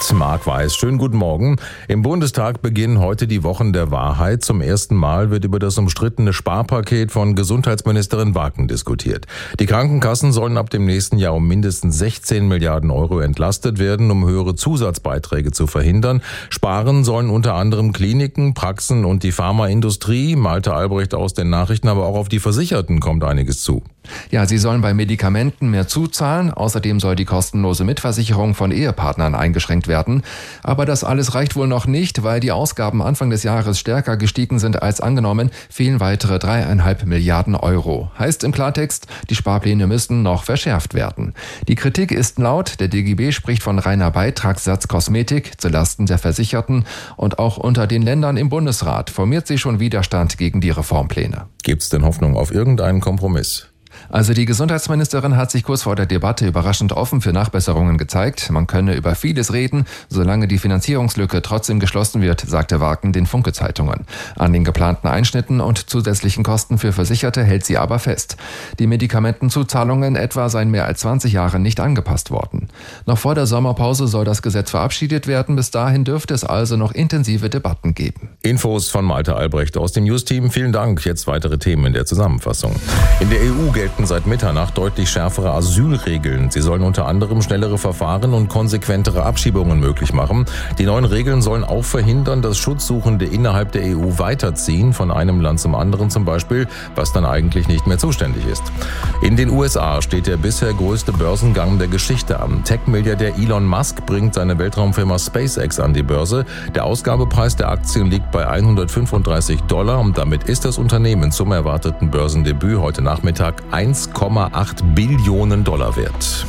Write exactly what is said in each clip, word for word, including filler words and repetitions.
mit Marc Weiß. Schönen guten Morgen. Im Bundestag beginnen heute die Wochen der Wahrheit. Zum ersten Mal wird über das umstrittene Sparpaket von Gesundheitsministerin Wacken diskutiert. Die Krankenkassen sollen ab dem nächsten Jahr um mindestens sechzehn Milliarden Euro entlastet werden, um höhere Zusatzbeiträge zu verhindern. Sparen sollen unter anderem Kliniken, Praxen und die Pharmaindustrie. Malte Albrecht aus den Nachrichten, aber auch auf die Versicherten kommt einiges zu. Ja, sie sollen bei Medikamenten mehr zuzahlen. Außerdem soll die kostenlose Mitversicherung von Ehepartnern eingeschränkt werden. Aber das alles reicht wohl noch nicht, weil die Ausgaben Anfang des Jahres stärker gestiegen sind als angenommen. Fehlen weitere dreieinhalb Milliarden Euro. Heißt im Klartext, die Sparpläne müssten noch verschärft werden. Die Kritik ist laut. Der D G B spricht von reiner Beitragssatz Kosmetik zulasten der Versicherten. Und auch unter den Ländern im Bundesrat formiert sich schon Widerstand gegen die Reformpläne. Gibt's denn Hoffnung auf irgendeinen Kompromiss? Also die Gesundheitsministerin hat sich kurz vor der Debatte überraschend offen für Nachbesserungen gezeigt. Man könne über vieles reden, solange die Finanzierungslücke trotzdem geschlossen wird, sagte Wacken den Funke-Zeitungen. An den geplanten Einschnitten und zusätzlichen Kosten für Versicherte hält sie aber fest. Die Medikamentenzuzahlungen etwa seien mehr als zwanzig Jahre nicht angepasst worden. Noch vor der Sommerpause soll das Gesetz verabschiedet werden. Bis dahin dürfte es also noch intensive Debatten geben. Infos von Malte Albrecht aus dem News-Team. Vielen Dank. Jetzt weitere Themen in der Zusammenfassung. In der E U gelten seit Mitternacht deutlich schärfere Asylregeln. Sie sollen unter anderem schnellere Verfahren und konsequentere Abschiebungen möglich machen. Die neuen Regeln sollen auch verhindern, dass Schutzsuchende innerhalb der E U weiterziehen, von einem Land zum anderen zum Beispiel, was dann eigentlich nicht mehr zuständig ist. In den U S A steht der bisher größte Börsengang der Geschichte an. Tech-Milliardär Elon Musk bringt seine Weltraumfirma SpaceX an die Börse. Der Ausgabepreis der Aktien liegt bei hundertfünfunddreißig Dollar und damit ist das Unternehmen zum erwarteten Börsendebüt heute Nachmittag eins Komma acht Billionen Dollar wert.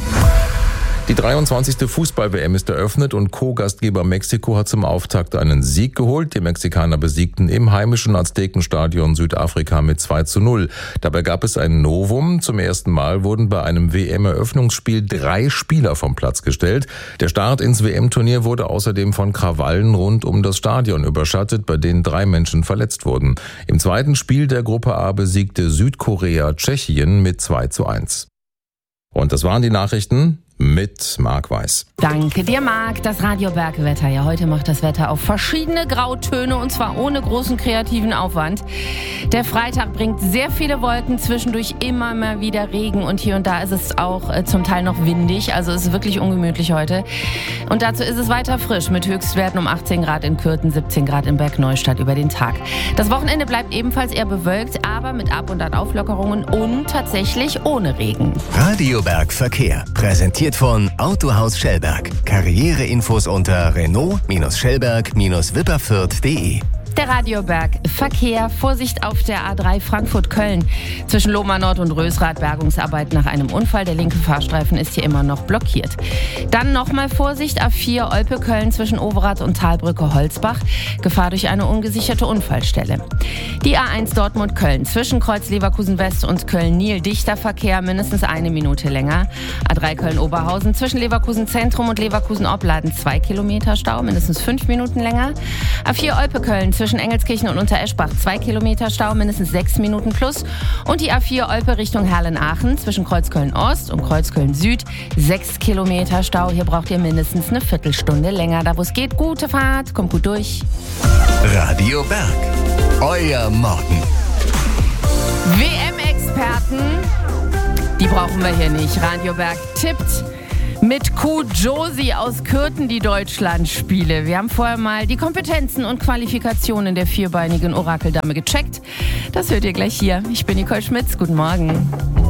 Die dreiundzwanzigste Fußball-W M ist eröffnet und Co-Gastgeber Mexiko hat zum Auftakt einen Sieg geholt. Die Mexikaner besiegten im heimischen Aztekenstadion Südafrika mit zwei zu null. Dabei gab es ein Novum. Zum ersten Mal wurden bei einem W M-Eröffnungsspiel drei Spieler vom Platz gestellt. Der Start ins W M-Turnier wurde außerdem von Krawallen rund um das Stadion überschattet, bei denen drei Menschen verletzt wurden. Im zweiten Spiel der Gruppe A besiegte Südkorea Tschechien mit zwei zu eins. Und das waren die Nachrichten mit Marc Weiß. Danke dir, Marc. Das Radio Bergwetter. Ja, heute macht das Wetter auf verschiedene Grautöne und zwar ohne großen kreativen Aufwand. Der Freitag bringt sehr viele Wolken, zwischendurch immer mal wieder Regen und hier und da ist es auch äh, zum Teil noch windig. Also es ist wirklich ungemütlich heute. Und dazu ist es weiter frisch mit Höchstwerten um achtzehn Grad in Kürten, siebzehn Grad in Bergneustadt über den Tag. Das Wochenende bleibt ebenfalls eher bewölkt, aber mit ab und an Auflockerungen und tatsächlich ohne Regen. Radio Berg Verkehr. Präsentiert von Autohaus Schellberg. Karriereinfos unter Renault-Schellberg Wipperfürth punkt de. Der Radioberg Verkehr. Vorsicht auf der A drei Frankfurt-Köln. Zwischen Lohmar Nord und Rösrath Bergungsarbeit nach einem Unfall. Der linke Fahrstreifen ist hier immer noch blockiert. Dann nochmal Vorsicht, A vier Olpe-Köln zwischen Overath und Talbrücke-Holzbach. Gefahr durch eine ungesicherte Unfallstelle. Die A eins Dortmund-Köln zwischen Kreuz Leverkusen-West und Köln-Nil. Dichter Verkehr, mindestens eine Minute länger. A drei Köln-Oberhausen zwischen Leverkusen-Zentrum und Leverkusen-Opladen. Zwei Kilometer Stau, mindestens fünf Minuten länger. A vier Olpe-Köln zwischen Zwischen Engelskirchen und Untereschbach zwei Kilometer Stau, mindestens sechs Minuten plus. Und die A vier Olpe Richtung Herlen-Aachen zwischen Kreuzköln-Ost und Kreuzköln-Süd sechs Kilometer Stau. Hier braucht ihr mindestens eine Viertelstunde länger. Da wo es geht, gute Fahrt, kommt gut durch. Radio Berg, euer Morgen. W M-Experten, die brauchen wir hier nicht. Radio Berg tippt mit Kuh Josie aus Kürten die Deutschlandspiele. Wir haben vorher mal die Kompetenzen und Qualifikationen der vierbeinigen Orakeldame gecheckt. Das hört ihr gleich hier. Ich bin Nicole Schmitz. Guten Morgen.